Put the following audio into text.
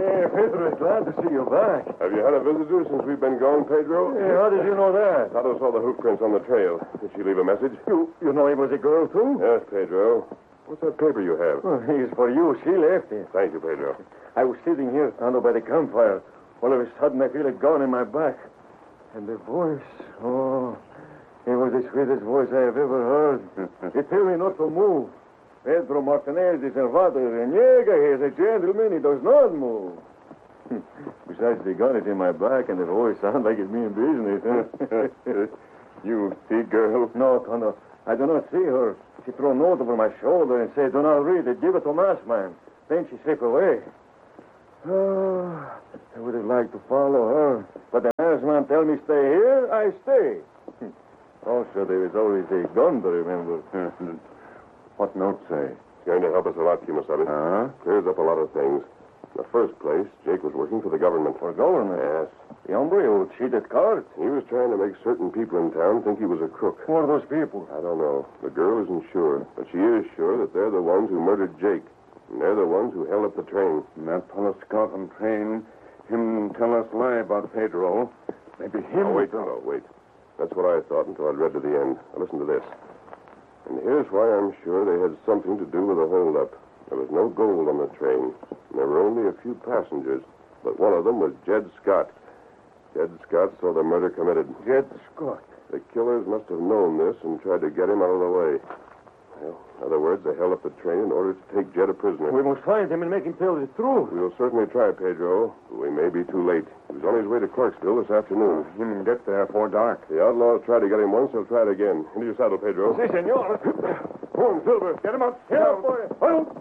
Hey, Pedro, glad to see you back. Have you had a visitor since we've been gone, Pedro? Hey, how did you know that? Tato saw the hoof prints on the trail. Did she leave a message? You know it was a girl, too? Yes, Pedro. What's that paper you have? Oh, it's for you. She left it. Thank you, Pedro. I was sitting here, Tonto, by the campfire. All of a sudden, I feel a gun in my back. And the voice, it was the sweetest voice I have ever heard. It told me not to move. Pedro Martinez is a father, and Niega, he is a gentleman. He does not move. Besides, the gun is in my back, and the voice sounds like it means business. You see, girl? No, Tonto, I do not see her. She threw a note over my shoulder and said, do not read it. Give it to Mass Man. Then she slipped away. I would have liked to follow her. But the Mass Man tell me stay here, I stay. Also, there is always a gun to remember. What note say? It's going to help us a lot, Kimasabi. Clears up a lot of things. In the first place, Jake was working for the government. For government? Yes. The hombre who cheated cards? He was trying to make certain people in town think he was a crook. Who are those people? I don't know. The girl isn't sure, but she is sure that they're the ones who murdered Jake. And they're the ones who held up the train. And that fellow Scott on train, him tell us lie about Pedro. Maybe him... Oh, wait, Tonto, wait. That's what I thought until I'd read to the end. Now, listen to this. And here's why I'm sure they had something to do with the holdup. There was no gold on the train. And there were only a few passengers, but one of them was Jed Scott. Jed Scott saw the murder committed. Jed Scott. The killers must have known this and tried to get him out of the way. Well, in other words, they held up the train in order to take Jed a prisoner. We must find him and make him tell the truth. We'll certainly try, Pedro, but we may be too late. He was on his way to Clarksville this afternoon. Him get there before dark. The outlaws tried to get him once, they'll try it again. Into your saddle, Pedro. Si, senor. Come on, Silver. Get him up. Here, boy.